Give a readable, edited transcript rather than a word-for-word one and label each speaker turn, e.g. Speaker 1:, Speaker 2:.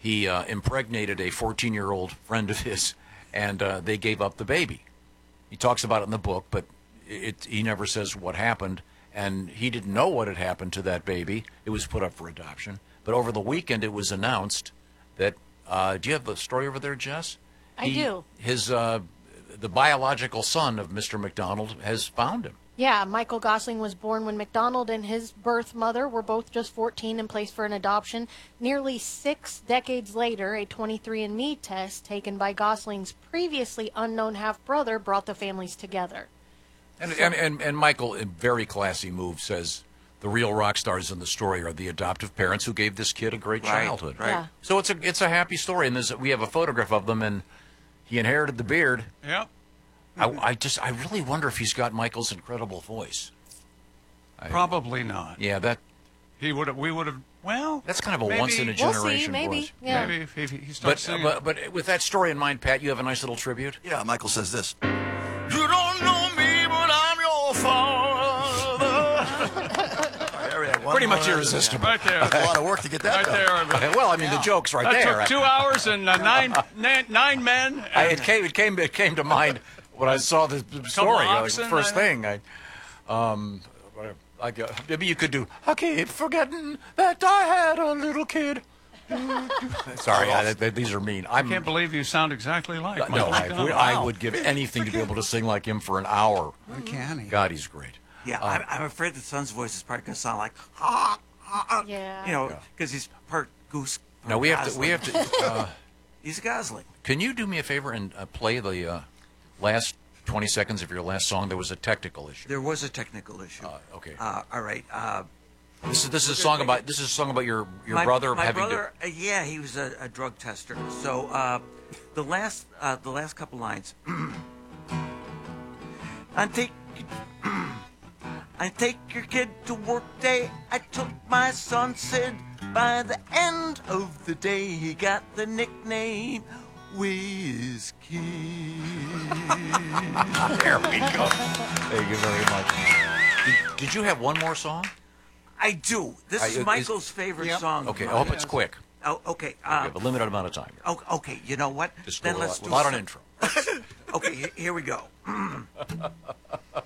Speaker 1: he impregnated a 14-year-old friend of his, and they gave up the baby. He talks about it in the book, but he never says what happened, and he didn't know what had happened to that baby. It was put up for adoption. But over the weekend, it was announced that, do you have the story over there, Jess?
Speaker 2: I do.
Speaker 1: The biological son of Mr. McDonald has found him.
Speaker 2: Yeah, Michael Gosling was born when McDonald and his birth mother were both just 14 and placed for an adoption. Nearly 6 decades later, a 23andMe test taken by Gosling's previously unknown half-brother brought the families together.
Speaker 1: And Michael, in very classy move, says the real rock stars in the story are the adoptive parents who gave this kid a great childhood.
Speaker 3: Right.
Speaker 2: Yeah.
Speaker 1: So it's a happy story, and we have a photograph of them, and he inherited the beard.
Speaker 3: Yep.
Speaker 1: I really wonder if he's got Michael's incredible voice.
Speaker 3: Probably not.
Speaker 1: Yeah,
Speaker 3: We would have. Well,
Speaker 1: that's kind of a
Speaker 3: maybe.
Speaker 1: once in a
Speaker 2: We'll
Speaker 1: generation
Speaker 2: see, maybe.
Speaker 1: voice.
Speaker 2: Yeah.
Speaker 3: Maybe if he starts singing.
Speaker 1: But with that story in mind, Pat, you have a nice little tribute.
Speaker 4: Yeah, Michael says this.
Speaker 5: You don't know me, but I'm your father.
Speaker 1: Pretty much irresistible.
Speaker 3: Right there.
Speaker 4: A lot of work to get that
Speaker 3: Right
Speaker 4: done.
Speaker 3: there.
Speaker 1: Well, I mean, the joke's right
Speaker 3: That
Speaker 1: there.
Speaker 3: took 2 hours and nine men.
Speaker 1: It came to mind when I saw the story.
Speaker 3: oxen,
Speaker 1: First thing, maybe you could do. I keep forgetting that I had a little kid. Sorry, these are mean.
Speaker 3: I can't believe you sound exactly like
Speaker 1: No,
Speaker 3: Michael McDonald.
Speaker 1: I would give anything to be able to sing like him for an hour.
Speaker 6: Uncanny.
Speaker 1: God, he's great.
Speaker 7: Yeah, I'm afraid the son's voice is probably going to sound like,
Speaker 2: Yeah.
Speaker 7: you know, because he's part goose. Part
Speaker 1: Now we have
Speaker 7: Gosling.
Speaker 1: to.
Speaker 7: He's a Gosling.
Speaker 1: Can you do me a favor and play the last 20 seconds of your last song? There was a technical issue.
Speaker 7: There was a technical issue.
Speaker 1: Okay.
Speaker 7: All right.
Speaker 1: This is a song about your brother
Speaker 7: My
Speaker 1: having
Speaker 7: brother, yeah, he was a drug tester. So the last couple lines. I take your kid to work day. I took my son Sid. By the end of the day, he got the nickname Whiz Kid.
Speaker 1: There we go. Thank you very much. Did you have one more song?
Speaker 7: I do. This is Michael's favorite song.
Speaker 1: Okay, I hope it's quick.
Speaker 7: Oh, okay.
Speaker 1: We have a limited amount of time.
Speaker 7: Okay, you know what?
Speaker 1: Just
Speaker 7: then
Speaker 1: go
Speaker 7: let's
Speaker 1: a lot on intro.
Speaker 7: Okay, here we go.